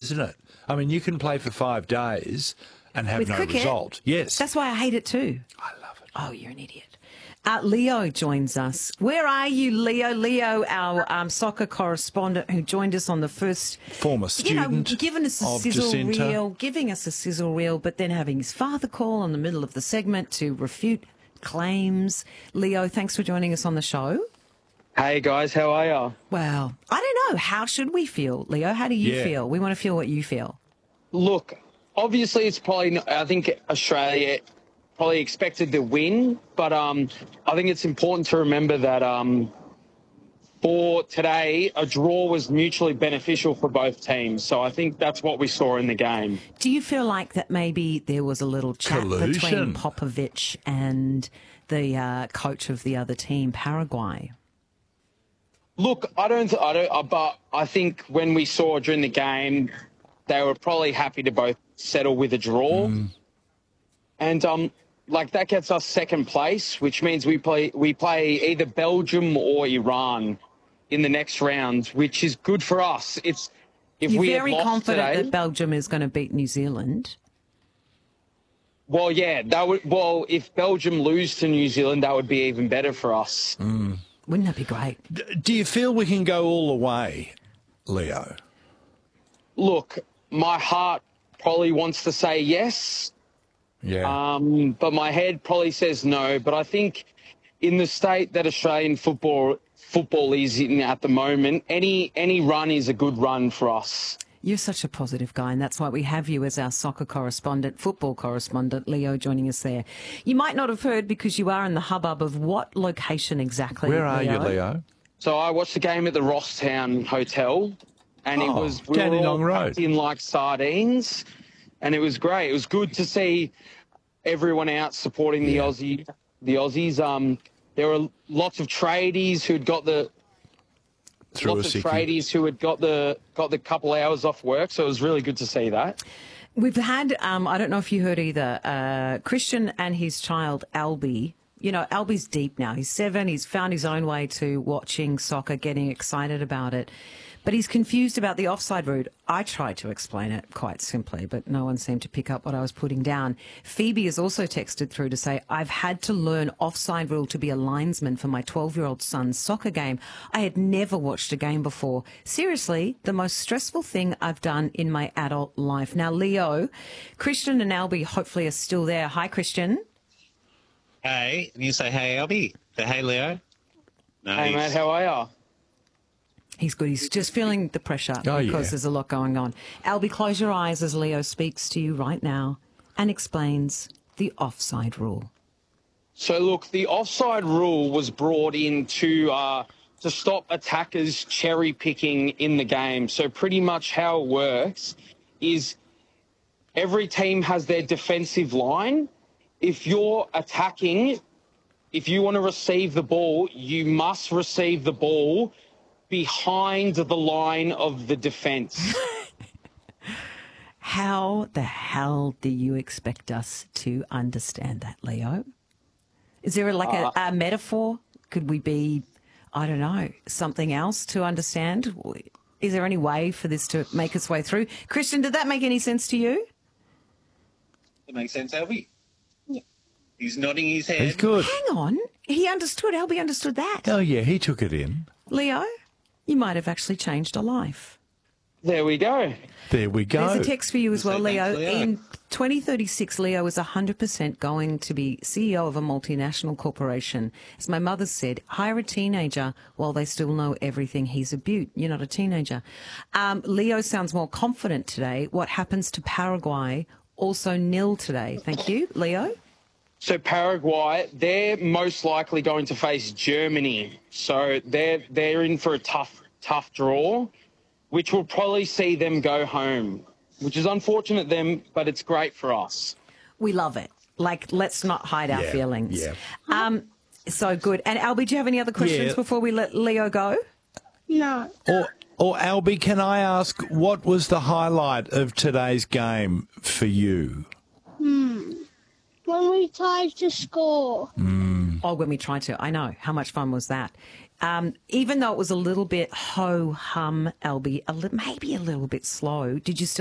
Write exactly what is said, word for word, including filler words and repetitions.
isn't it? I mean, you can play for five days and have With no cricket? result. Yes. That's why I hate it too. I love it. Oh, you're an idiot. Uh, Leo joins us. Where are you, Leo? Leo, our um, soccer correspondent who joined us on the first... Former student You know, giving us a of sizzle Jacinta. reel, giving us a sizzle reel, but then having his father call in the middle of the segment to refute claims. Leo, thanks for joining us on the show. Hey guys, how are you? Well, I don't know. How should we feel, Leo? How do you Yeah. feel? We want to feel what you feel. Look, obviously it's probably, not- I think Australia probably expected to win, but um, I think it's important to remember that um, for today, a draw was mutually beneficial for both teams. So I think that's what we saw in the game. Do you feel like that maybe there was a little chat Collusion. between Popovich and the uh, coach of the other team, Paraguay? Look, I don't, I don't, uh, but I think when we saw during the game, they were probably happy to both settle with a draw. Mm. And um, like that gets us second place, which means we play we play either Belgium or Iran in the next round, which is good for us. It's if You're we had very lost confident today, that Belgium is going to beat New Zealand. well, yeah, that would well if Belgium lose to New Zealand, that would be even better for us. Wouldn't that be great? D- Do you feel we can go all the way, Leo? Look, my heart probably wants to say yes. Yeah. Um, but my head probably says no. But I think in the state that Australian football football is in at the moment, any any run is a good run for us. You're such a positive guy, and that's why we have you as our soccer correspondent, football correspondent, Leo, joining us there. You might not have heard because you are in the hubbub of what location exactly, Where are Leo? you, Leo? So I watched the game at the Rosstown Hotel, and it Oh, was we down were in all Long Road. packed in like sardines, and it was great. It was good to see everyone out supporting the Yeah. Aussie, the Aussies. Um, there were lots of tradies who'd got the Through a lots of sickie. tradies who had got the got the couple hours off work, so it was really good to see that. We've had, um, I don't know if you heard either, uh, Christian and his child, Albie. You know, Albie's deep now. He's seven. He's found his own way to watching soccer, getting excited about it. But he's confused about the offside rule. I tried to explain it quite simply, but no one seemed to pick up what I was putting down. Phoebe has also texted through to say, I've had to learn offside rule to be a linesman for my twelve-year-old son's soccer game. I had never watched a game before. Seriously, the most stressful thing I've done in my adult life. Now, Leo, Christian and Albie hopefully are still there. Hi, Christian. Hey, and you say, hey, Albie. Say, hey, Leo. No, Hey, he's- mate, how are you? He's good. He's just feeling the pressure Oh, because yeah. there's a lot going on. Albie, close your eyes as Leo speaks to you right now and explains the offside rule. So look, the offside rule was brought in to uh, to stop attackers cherry picking in the game. So pretty much how it works is every team has their defensive line. If you're attacking, if you want to receive the ball, you must receive the ball behind the line of the defence. How the hell do you expect us to understand that, Leo? Is there like a, a metaphor? Could we be, I don't know, something else to understand? Is there any way for this to make its way through? Christian, did that make any sense to you? That makes sense, Albie. He's nodding his head. He's good. Hang on. He understood. Albie understood that. Oh, yeah, he took it in. Leo, you might have actually changed a life. There we go. There we go. There's a text for you as Say well, Leo. thanks, Leo. In twenty thirty-six, Leo is one hundred percent going to be C E O of a multinational corporation. As my mother said, hire a teenager while they still know everything. He's a beaut. You're not a teenager. Um, Leo sounds more confident today. What happens to Paraguay? Also nil today. Thank you. Leo? So Paraguay, they're most likely going to face Germany. So they're they're in for a tough tough draw, which will probably see them go home, which is unfortunate them, but it's great for us. We love it. Like, let's not hide our Yeah, feelings. yeah. Um, so good. And Albie, do you have any other questions Yeah. before we let Leo go? No. Or, or Albie, can I ask, what was the highlight of today's game for you? When we tried to score. Oh, when we tried to. I know. How much fun was that? Um, even though it was a little bit ho-hum, Albie, a li- maybe a little bit slow, did you still